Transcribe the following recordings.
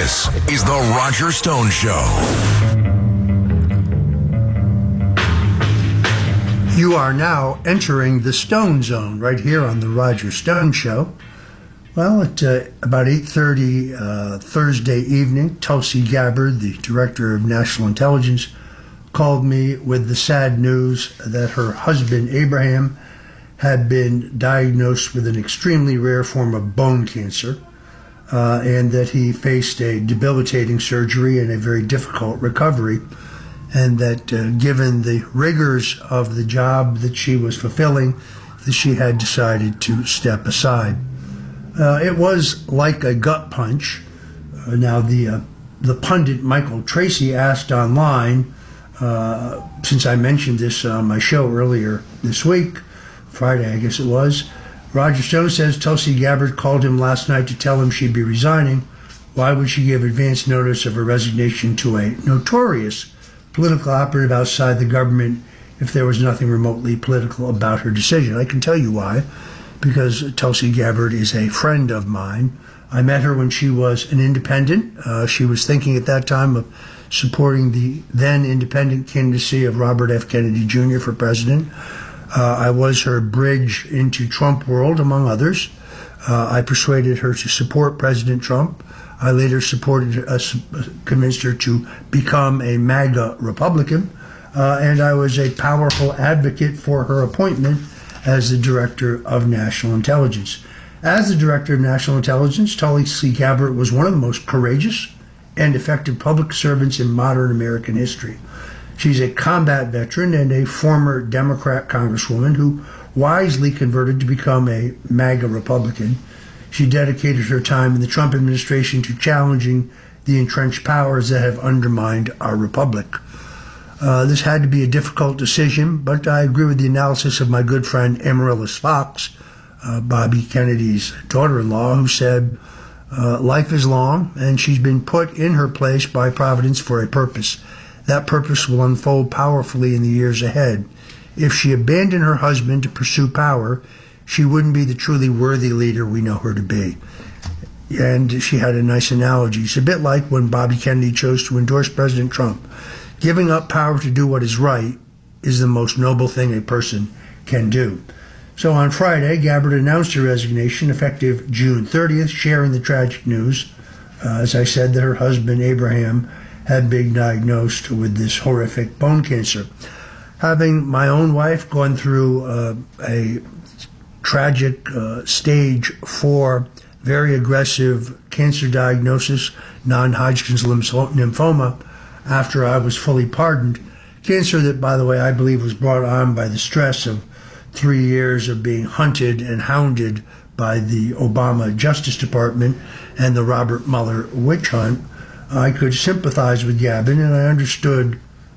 This is The Roger Stone Show. You are now entering the Stone Zone right here on The Roger Stone Show. Well, at about 8:30 Thursday evening, Tulsi Gabbard, the Director of National Intelligence, called me with the sad news that her husband, Abraham, had been diagnosed with an extremely rare form of bone cancer, and that he faced a debilitating surgery and a very difficult recovery, and that given the rigors of the job that she was fulfilling, that she had decided to step aside. It was like a gut punch. Now, the pundit Michael Tracy asked online, since I mentioned this on my show earlier this week, Friday I guess it was, Roger Stone says Tulsi Gabbard called him last night to tell him she'd be resigning. Why would she give advance notice of her resignation to a notorious political operative outside the government if there was nothing remotely political about her decision? I can tell you why. Because Tulsi Gabbard is a friend of mine. I met her when she was an independent. She was thinking at that time of supporting the then independent candidacy of Robert F. Kennedy Jr. for president. I was her bridge into Trump world, among others. I persuaded her to support President Trump. I later convinced her to become a MAGA Republican. And I was a powerful advocate for her appointment as the Director of National Intelligence. As the Director of National Intelligence, Tulsi Gabbard was one of the most courageous and effective public servants in modern American history. She's a combat veteran and a former Democrat congresswoman who wisely converted to become a MAGA Republican. She dedicated her time in the Trump administration to challenging the entrenched powers that have undermined our republic. This had to be a difficult decision, but I agree with the analysis of my good friend Amaryllis Fox, Bobby Kennedy's daughter-in-law, who said, life is long, and she's been put in her place by Providence for a purpose. That purpose will unfold powerfully in the years ahead. If she abandoned her husband to pursue power, she wouldn't be the truly worthy leader we know her to be. And she had a nice analogy. It's a bit like when Bobby Kennedy chose to endorse President Trump. Giving up power to do what is right is the most noble thing a person can do. So on Friday, Gabbard announced her resignation effective June 30th, sharing the tragic news, as I said, that her husband, Abraham, had been diagnosed with this horrific bone cancer. Having my own wife gone through a tragic stage 4, very aggressive cancer diagnosis, non-Hodgkin's lymphoma, after I was fully pardoned. Cancer that, by the way, I believe was brought on by the stress of 3 years of being hunted and hounded by the Obama Justice Department and the Robert Mueller witch hunt. I could sympathize with Gabbard, and I understood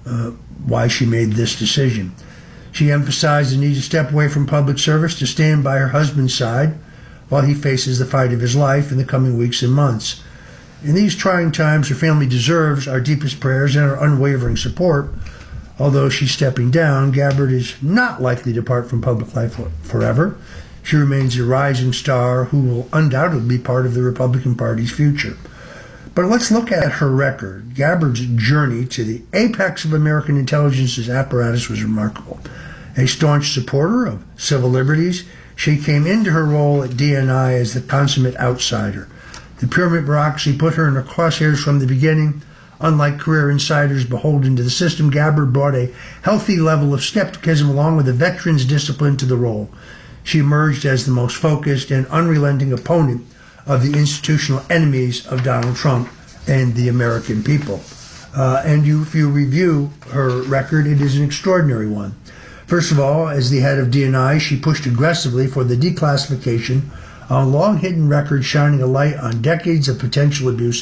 why she made this decision. She emphasized the need to step away from public service to stand by her husband's side while he faces the fight of his life in the coming weeks and months. In these trying times, her family deserves our deepest prayers and our unwavering support. Although she's stepping down, Gabbard is not likely to depart from public life forever. She remains a rising star who will undoubtedly be part of the Republican Party's future. But let's look at her record. Gabbard's journey to the apex of American intelligence's apparatus was remarkable. A staunch supporter of civil liberties, she came into her role at DNI as the consummate outsider. The pyramid bureaucracy put her in the crosshairs from the beginning. Unlike career insiders beholden to the system, Gabbard brought a healthy level of skepticism along with a veteran's discipline to the role. She emerged as the most focused and unrelenting opponent of the institutional enemies of Donald Trump and the American people. If you review her record, it is an extraordinary one. First of all, as the head of DNI, she pushed aggressively for the declassification, a long-hidden record shining a light on decades of potential abuse